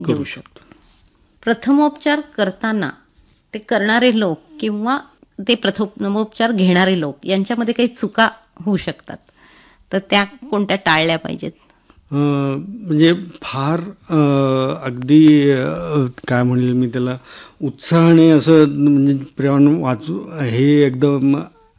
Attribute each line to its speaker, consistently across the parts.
Speaker 1: करू शकतो.
Speaker 2: प्रथमोपचार करताना ते करणारे लोक किंवा ते प्रथमोपचार घेणारे लोक यांच्यामध्ये काही चुका होऊ शकतात, तर त्या कोणत्या टाळल्या पाहिजेत?
Speaker 1: म्हणजे फार अगदी काय म्हणेल मी त्याला, उत्साहाने असं म्हणजे प्रेमाने वाचू हे एकदम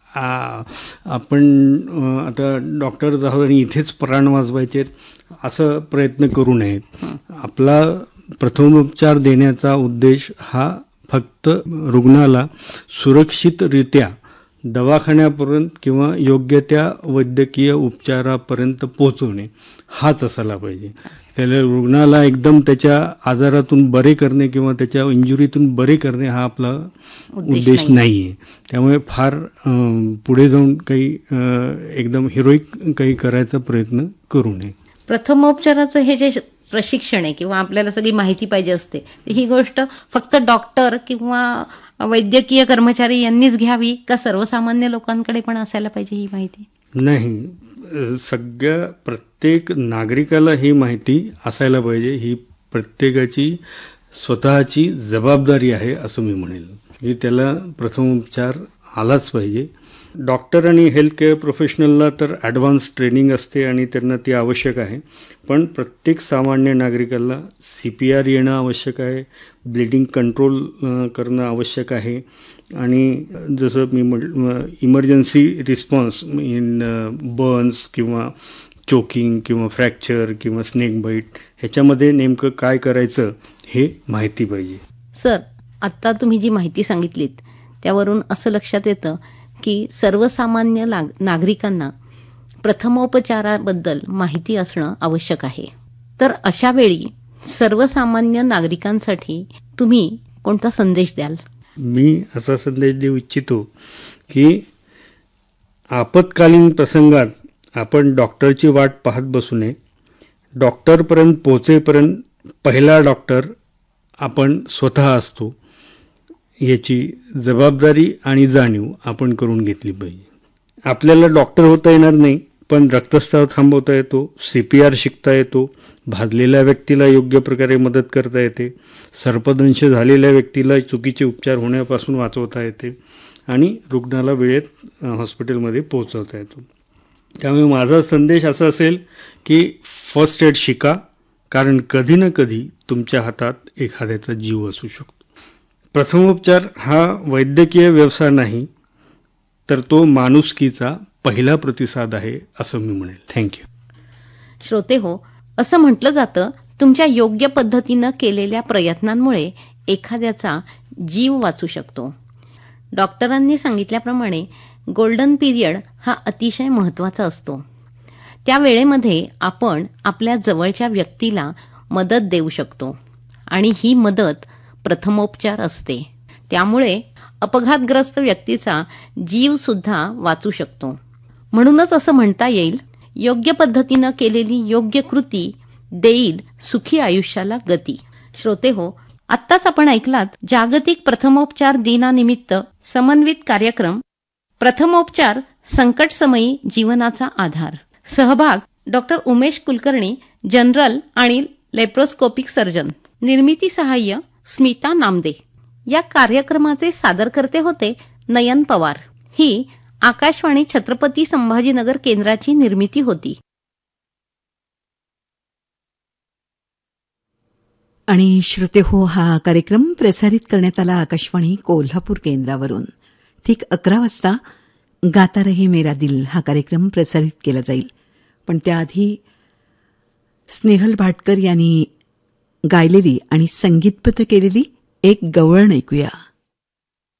Speaker 1: आपण आता डॉक्टरच आहोत आणि इथेच प्राण वाचवायचे असं प्रयत्न करू नयेत. आपला प्रथमोपचार देण्याचा उद्देश हा फक्त रुग्णाला सुरक्षितरित्या दवाखान्यापर्यंत किंवा योग्य त्या वैद्यकीय उपचारापर्यंत पोहोचवणे हाच असायला पाहिजे. त्याला रुग्णाला एकदम त्याच्या आजारातून बरे करणे किंवा त्याच्या इंजुरीतून बरे करणे हा आपला उद्देश नाही आहे. त्यामुळे फार पुढे जाऊन काही एकदम हिरोईक काही करायचा प्रयत्न करू नये.
Speaker 2: प्रथमोपचाराचं हे जे प्रशिक्षण आहे किंवा आपल्याला सगळी माहिती पाहिजे असते, ही गोष्ट फक्त डॉक्टर किंवा वैद्यकीय कर्मचारी यांनीच घ्यावी का सर्वसामान्य लोकांकडे पण असायला पाहिजे ही माहिती?
Speaker 1: नाही, सगळ्या प्रत्येक नागरिकाला ही माहिती असायला पाहिजे. ही प्रत्येकाची स्वतःची जबाबदारी आहे असं मी म्हणेल. की त्याला प्रथमोपचार आलाच पाहिजे. डॉक्टर आणि हेल्थ केअर प्रोफेशनलला तर ॲडव्हान्स ट्रेनिंग असते आणि त्यांना ती आवश्यक आहे, पण प्रत्येक सामान्य नागरिकाला CPR येणं आवश्यक आहे, ब्लिडिंग कंट्रोल करणं आवश्यक आहे आणि जसं मी इमर्जन्सी रिस्पॉन्स इन बर्न्स किंवा चोकिंग किंवा फ्रॅक्चर किंवा स्नेक बाईट ह्याच्यामध्ये नेमकं काय करायचं हे माहिती पाहिजे.
Speaker 2: सर, आत्ता तुम्ही जी माहिती सांगितलीत त्यावरून असं लक्षात येतं की सर्वसामान्य नागरिकांना प्रथमोपचाराबद्दल माहिती असणं आवश्यक आहे. तर अशा वेळी सर्वसामान्य नागरिकांसाठी तुम्ही कोणता संदेश द्याल?
Speaker 1: मी असा संदेश देऊ इच्छितो की आपत्कालीन प्रसंगात आपण डॉक्टरची वाट पाहत बसू नये. डॉक्टरपर्यंत पोहोचेपर्यंत पहिला डॉक्टर आपण स्वतः असतो याची जबाबदारी आणि जाणीव आपण करून घेतली पाहिजे. आपल्याला डॉक्टर होता येणार नाही, पण रक्तस्राव थांबवता येतो, CPR शिकता येतो, भाजलेल्या व्यक्तीला योग्य प्रकारे मदत करता येते, सर्पदंश झालेल्या व्यक्तीला चुकीचे उपचार होण्यापासून वाचवता येते आणि रुग्णाला वेळेत हॉस्पिटलमध्ये पोहोचवता येतो. त्यामुळे माझा संदेश असा असेल की फर्स्ट एड शिका, कारण कधी ना कधी तुमच्या हातात एखाद्याचा जीव असू शकतो. प्रथमोपचार हा वैद्यकीय व्यवसाय नाही, तर तो माणुसकीचा पहिला प्रतिसाद आहे असं मी म्हणेल. थँक्यू.
Speaker 2: श्रोते हो, असं म्हटलं जातं तुमच्या योग्य पद्धतीनं केलेल्या प्रयत्नांमुळे एखाद्याचा जीव वाचू शकतो. डॉक्टरांनी सांगितल्याप्रमाणे गोल्डन पिरियड हा अतिशय महत्त्वाचा असतो. त्या वेळेमध्ये आपण आपल्या जवळच्या व्यक्तीला मदत देऊ शकतो आणि ही मदत प्रथमोपचार असते. त्यामुळे अपघातग्रस्त व्यक्तीचा जीव सुद्धा वाचू शकतो. म्हणूनच असं म्हणता येईल, योग्य पद्धतीनं केलेली योग्य कृती देईल सुखी आयुष्याला गती. श्रोते हो, आत्ताच आपण ऐकलात जागतिक प्रथमोपचार दिनानिमित्त समन्वित कार्यक्रम प्रथमोपचार संकटसमयी जीवनाचा आधार. सहभाग डॉक्टर उमेश कुलकर्णी, जनरल आणि लेप्रोस्कोपिक सर्जन. निर्मिती सहाय्य स्मिता नामदे. या कार्यक्रमाचे सादरकर्ते होते नयन पवार. ही आकाशवाणी छत्रपती संभाजीनगर केंद्राची निर्मिती होती.
Speaker 3: आणि श्रोते हो, हा कार्यक्रम प्रसारित करण्यात आला आकाशवाणी कोल्हापूर केंद्रावरून. ठीक 11 वाजता गाता रहे मेरा दिल हा कार्यक्रम प्रसारित केला जाईल. पण त्याआधी स्नेहल भाटकर यांनी गायलेली आणि संगीतबद्ध केलेली एक गवळण ऐकूया.